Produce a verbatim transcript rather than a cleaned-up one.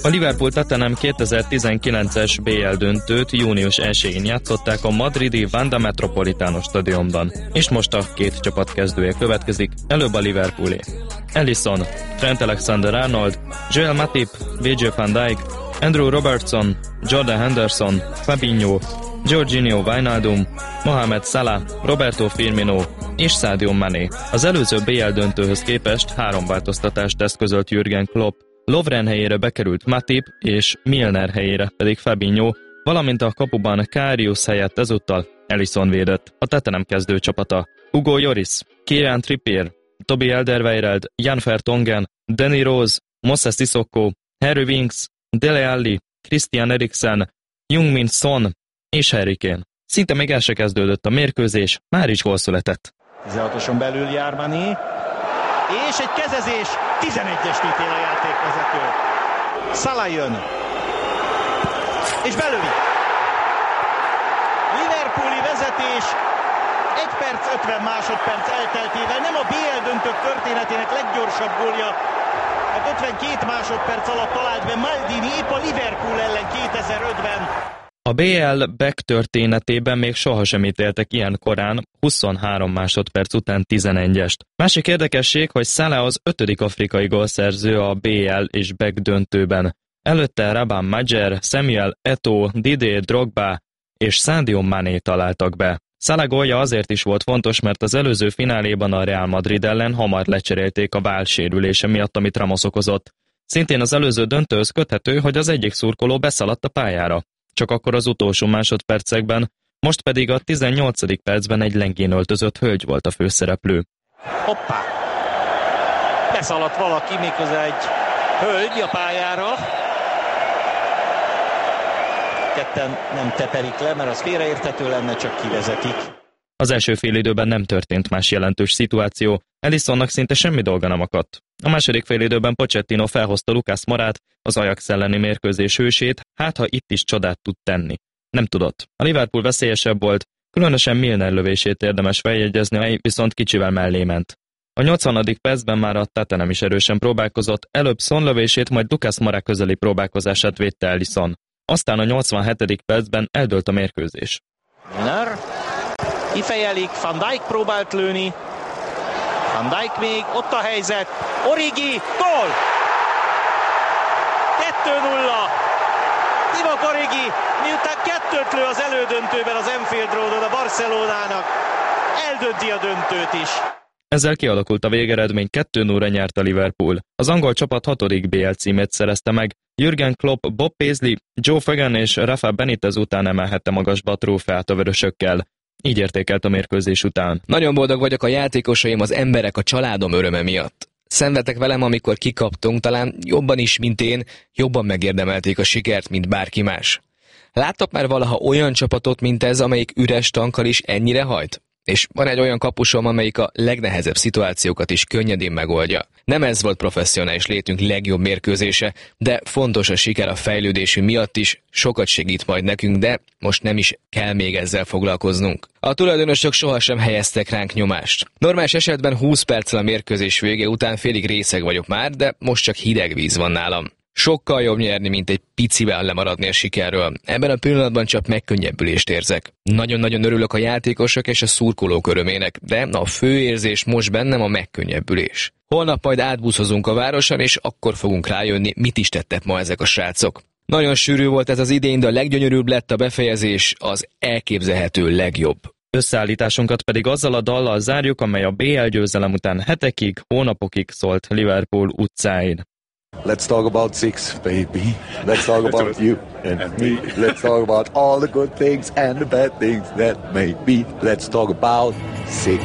A Liverpool-Tottenham kétezer-tizenkilences bé el döntőt június elsején játszották a madridi Wanda Metropolitano stadionban, és most a két csapat kezdője következik, előbb a Liverpoolé. Alisson, Trent Alexander-Arnold, Joel Matip, Virgil van Dijk, Andrew Robertson, Jordan Henderson, Fabinho, Jorginho Wijnaldum, Mohamed Salah, Roberto Firmino és Sadio Mané. Az előző bé el döntőhöz képest három változtatást eszközölt Jürgen Klopp. Lovren helyére bekerült Matip és Milner helyére pedig Fabinho, valamint a kapuban Karius helyett ezúttal Alisson védett. A Tottenham kezdő csapata: Hugo Lloris, Kieran Trippier, Toby Alderweireld, Jan Vertonghen, Danny Rose, Moses Sissoko, Harry Winks, Dele Alli, Christian Eriksen, Heung-min Son és Harry Kane. Szinte még el se kezdődött a mérkőzés, már is gól született. tizenhatoson belül jár Mané, és egy kezezés, tizenegyest ítél a játékvezető. Salah jön, és belövi. Liverpooli vezetés, egy perc ötven másodperc elteltével, nem a bé el döntők történetének leggyorsabb gólja, hát ötvenkét másodperc alatt talált be Maldini épp a Liverpool ellen kétezer-ötben. A bé el back történetében még sohasem ítéltek ilyen korán, huszonhárom másodperc után tizenegyest. Másik érdekesség, hogy Salah az ötödik afrikai gólszerző a bé el és back döntőben. Előtte Rabban Majer, Samuel Eto'o, Didier Drogba és Sadio Mané találtak be. Salah gólja azért is volt fontos, mert az előző fináléban a Real Madrid ellen hamar lecserélték a vállsérülése miatt, amit Ramos okozott. Szintén az előző döntőhöz köthető, hogy az egyik szurkoló beszaladt a pályára. Csak akkor az utolsó másodpercekben, most pedig a tizennyolcadik percben egy lengén öltözött hölgy volt a főszereplő. Hoppá! Beszaladt valaki, méghozzá egy hölgy a pályára. Ketten nem teperik le, mert az félreérthető lenne, csak kivezetik. Az első félidőben nem történt más jelentős szituáció, Alissonnak szinte semmi dolga nem akadt. A második félidőben Pochettino felhozta Lucas Mourát, az Ajax elleni mérkőzés hősét, hát ha itt is csodát tud tenni. Nem tudott. A Liverpool veszélyesebb volt, különösen Milner lövését érdemes feljegyezni, amely viszont kicsivel mellé ment. A nyolcvanadik percben már a Tottenham is erősen próbálkozott, előbb Son lövését, majd Lucas Moura közeli próbálkozását védte Alisson. Aztán a nyolcvanhetedik percben eldőlt a mérkőzés. Milner kifejelik, Van Dijk próbált lőni, Van Dijk még, ott a helyzet, Origi, gól! kettő nulla. Divock Origi, miután kettőt lő az elődöntőben az Anfield Roadon a Barcelonának, eldönti a döntőt is. Ezzel kialakult a végeredmény, kettő nullra nyert a Liverpool. Az angol csapat hatodik bé el címét szerezte meg. Jürgen Klopp, Bob Paisley, Joe Fagan és Rafa Benitez után emelhette magasba a trófeát a vörösökkel. Így értékelt a mérkőzés után. Nagyon boldog vagyok a játékosaim, az emberek, a családom öröme miatt. Szenvedtek velem, amikor kikaptunk, talán jobban is, mint én, jobban megérdemelték a sikert, mint bárki más. Láttak már valaha olyan csapatot, mint ez, amelyik üres tankkal is ennyire hajt? És van egy olyan kapusom, amelyik a legnehezebb szituációkat is könnyedén megoldja. Nem ez volt professzionális létünk legjobb mérkőzése, de fontos a siker a fejlődésünk miatt is, sokat segít majd nekünk, de most nem is kell még ezzel foglalkoznunk. A tulajdonosok sohasem helyeztek ránk nyomást. Normális esetben húsz perccel a mérkőzés vége után félig részeg vagyok már, de most csak hideg víz van nálam. Sokkal jobb nyerni, mint egy picivel lemaradni a sikerről. Ebben a pillanatban csak megkönnyebbülést érzek. Nagyon-nagyon örülök a játékosok és a szurkolók örömének, de a fő érzés most bennem a megkönnyebbülés. Holnap majd átbuszozunk a városon, és akkor fogunk rájönni, mit is tettek ma ezek a srácok. Nagyon sűrű volt ez az idény, de a leggyönyörűbb lett a befejezés, az elképzelhető legjobb. Összeállításunkat pedig azzal a dallal zárjuk, amely a bé el győzelem után hetekig, hónapokig szólt Liverpool utcáin. Let's talk about six, baby. Let's talk about you and me. Let's talk about all the good things and the bad things that may be. Let's talk about six.